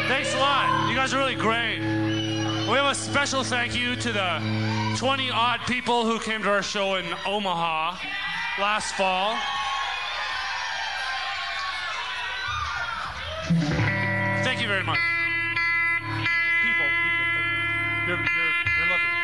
Thanks a lot. You guys are really great. We have a special thank you to the 20-odd people who came to our show in Omaha last fall. Thank you very much. People. You're lovely.